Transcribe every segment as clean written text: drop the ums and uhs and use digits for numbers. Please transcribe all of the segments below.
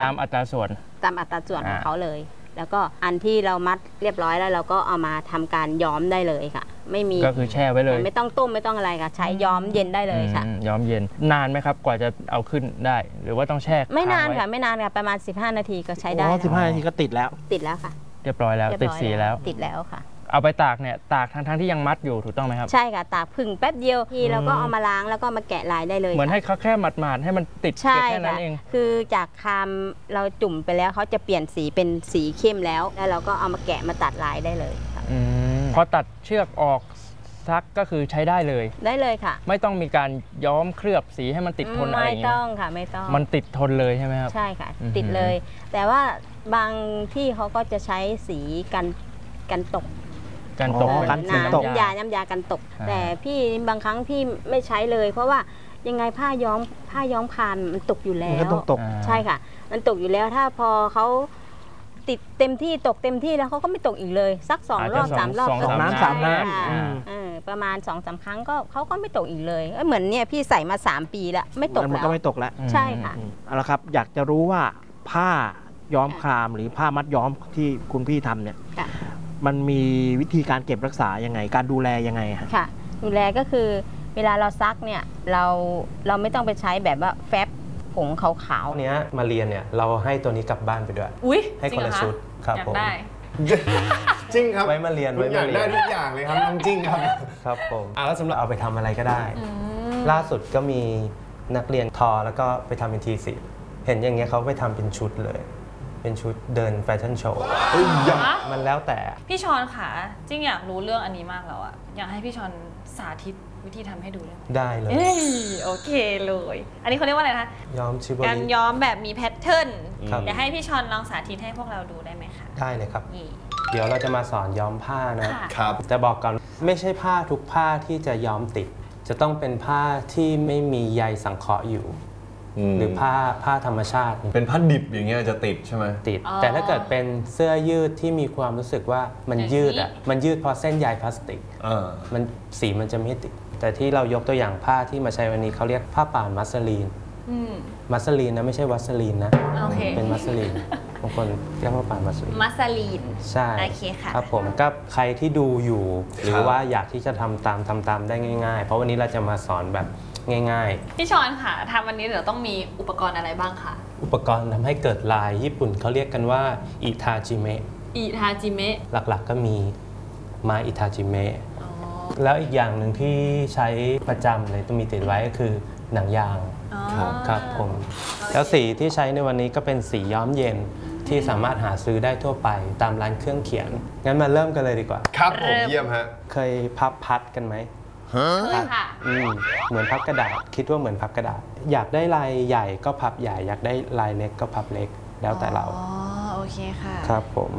ตามอัตราส่วนของเขาเลยแล้วก็อันที่เรามัดเรียบร้อยแล้วเราก็เอามาทำการย้อมได้เลยค่ะไม่มีก็คือแช่ไว้เลยไม่ต้องต้มไม่ต้องอะไรค่ะใช้ย้อมเย็นได้เลยค่ะย้อมเย็นนานไหมครับกว่าจะเอาขึ้นได้หรือว่าต้องแช่ไม่นานค่ะไม่นานค่ะประมาณ15 นาทีก็ใช้ได้ 15 นาทีก็ติดแล้วค่ะเรียบร้อยแล้วติดสีแล้วติดแล้วค่ะเอาไปตากเนี่ยตากทั้งที่ยังมัดอยู่ถูกต้องไหมครับใช่ค่ะตากผึ่งแป๊บเดียวทีเราก็เอามาล้างแล้วก็มาแกะลายได้เลยเหมือนให้เขาแค่หมาดๆให้มันติดแค่นั้นเองคือจากคามเราจุ่มไปแล้วเขาจะเปลี่ยนสีเป็นสีเข้มแล้วเราก็เอามาแกะมาตัดลายได้เลยพอตัดเชือกออกซักก็คือใช้ได้เลยค่ะไม่ต้องมีการย้อมเคลือบสีให้มันติดทนอะไรอย่างเงี้ยไม่ต้องค่ะไม่ต้องมันติดทนเลยใช่ไหมครับใช่ค่ะติดเลยแต่ว่าบางที่เขาก็จะใช้สีกันตกน้ำยากันตกแต่พี่บางครั้งพี่ไม่ใช้เลยเพราะว่ายังไงผ้าย้อมคามมันตกอยู่แล้วใช่ค่ะมันตกอยู่แล้วถ้าพอเขาติดเต็มที่ตกเต็มที่แล้วเขาก็ไม่ตกอีกเลยสัก2 รอบ 3 รอบ 2 น้ำประมาณ 2-3 ครั้งก็เขาก็ไม่ตกอีกเลยเหมือนเนี่ยพี่ใส่มา3 ปีแล้วไม่ตกแล้วมันก็ไม่ตกแล้วใช่ค่ะเอาละครับอยากจะรู้ว่าผ้าย้อมครามหรือผ้ามัดย้อมที่คุณพี่ทำเนี่ยมันมีวิธีการเก็บรักษายังไงการดูแลยังไงค่ะดูแลก็คือเวลาเราซักเนี่ยเราไม่ต้องไปใช้แบบว่าแฟบผงขาวๆเนี้ยมาเรียนเนี่ยเราให้ตัวนี้กลับบ้านไปด้วยให้คนละชุดครับผมจริงครับไว้มาเรียนอยากได้ทุกอย่างเลยครับน้องจริงครับครับผมแล้วสำหรับเอาไปทำอะไรก็ได้ล่าสุดก็มีนักเรียนทอแล้วก็ไปทำเป็นทีสิเห็นอย่างเงี้ยเขาไปทำเป็นชุดเลยเป็นชุดเดินแฟชั่นโชว์มันแล้วแต่พี่ชอนค่ะจริงอยากรู้เรื่องอันนี้มากแล้วอะอยากให้พี่ชอนสาธิตวิธีทำให้ดูได้เลยโอเคเลยอันนี้เขาเรียกว่าอะไรนะย้อมชิบะการย้อมแบบมีแพทเทิร์นเดี๋ยวให้พี่ชอนลองสาธิตให้พวกเราดูได้ไหมคะได้เลยครับเดี๋ยวเราจะมาสอนย้อมผ้านะครับจะบอกก่อนไม่ใช่ผ้าทุกผ้าที่จะย้อมติดจะต้องเป็นผ้าที่ไม่มีใยสังเคราะห์อยู่หรือผ้าธรรมชาติเป็นผ้าดิบอย่างเงี้ยจะติดใช่ไหมติดแต่ถ้าเกิดเป็นเสื้อยืดที่มีความรู้สึกว่ามันยืดมันยืดเพราะเส้นใยพลาสติกมันสีมันจะไม่ติดแต่ที่เรายกตัวอย่างผ้าที่มาใช้วันนี้เขาเรียกผ้าป่านมัสลีนมัสลีนนะไม่ใช่วัสลีนนะเป็นมัสลีนบางคนเรียกว่าป่านมัสลีนใช่โอเคค่ะครับผมก็ใครที่ดูอยู่หรือว่าอยากที่จะทำตามได้ง่ายๆเพราะวันนี้เราจะมาสอนแบบง่ายๆพี่ชอนค่ะทำวันนี้เดี๋ยวต้องมีอุปกรณ์อะไรบ้างคะอุปกรณ์ทำให้เกิดลายญี่ปุ่นเขาเรียกกันว่าอิทาจิเมะหลักๆก็มีไม้อิทาจิเมะแล้วอีกอย่างหนึ่งที่ใช้ประจำเลยต้องมีติดไว้ก็คือหนังยางครับผมแล้วสีที่ใช้ในวันนี้ก็เป็นสีย้อมเย็นที่สามารถหาซื้อได้ทั่วไปตามร้านเครื่องเขียนงั้นมาเริ่มกันเลยดีกว่าครับผมเยี่ยมฮะเคยพับพัดกันไหมค่ะเหมือนพับกระดาษคิดว่าเหมือนพับกระดาษอยากได้ลายใหญ่ก็พับใหญ่อยากได้ลายเล็กก็พับเล็กแล้วแต่เราโอเคค่ะครับผม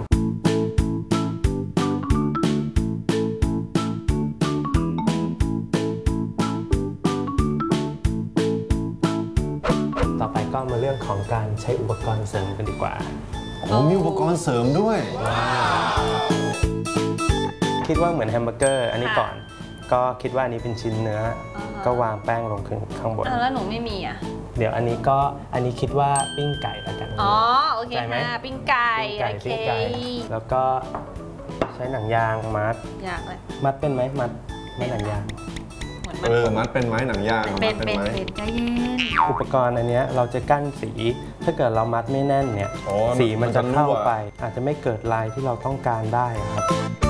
ต่อไปก็มาเรื่องของการใช้อุปกรณ์เสริมกันดีกว่ามีอุปกรณ์เสริมด้วยคิดว่าเหมือนแฮมเบอร์เกอร์อันนี้ก่อนก็คิดว่าอันนี้เป็นชิ้นเนื้อก็วางแป้งลงข้างบนแล้วหนูไม่มีอ่ะเดี๋ยวอันนี้คิดว่าปิ้งไก่แล้วกันโอเคค่ะปิ้งไก่แล้วก็ใช้หนังยางมัดมัดเป็นไหมมัดหนังยางมัดเป็นไม้หนังยางเป็นใจเย็นอุปกรณ์อันนี้เราจะกั้นสีถ้าเกิดเรามัดไม่แน่นเนี่ยสีมันจะเข้าไปอาจจะไม่เกิดลายที่เราต้องการได้ครับ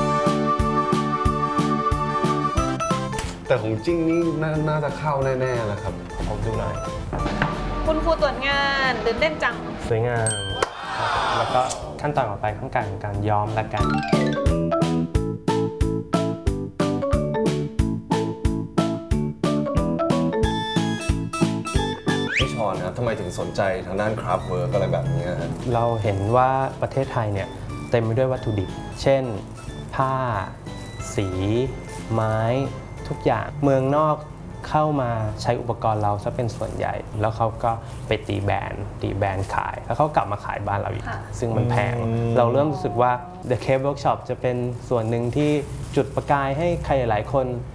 แต่ของจริงนี่น่าจะเข้าแน่ๆนะครับผมดูหน่อยคุณครูตรวจงานตื่นเต้นจังสวยงามแล้วก็ขั้นตอนต่อไปของการย้อมละกันพี่ชอนครับทำไมถึงสนใจทางด้านคราฟต์เวิร์กอะไรแบบนี้ครับเราเห็นว่าประเทศไทยเนี่ยเต็มไปด้วยวัตถุดิบเช่นผ้าสีไม้ทุกอย่างเมืองนอกเข้ามาใช้อุปกรณ์เราซะเป็นส่วนใหญ่แล้วเขาก็ไปตีแบรนด์ขายแล้วเขากลับมาขายบ้านเราอีกซึ่งมันแพงเราเริ่มรู้สึกว่า The Cave Workshop จะเป็นส่วนหนึ่งที่จุดประกายให้ใครหลายคน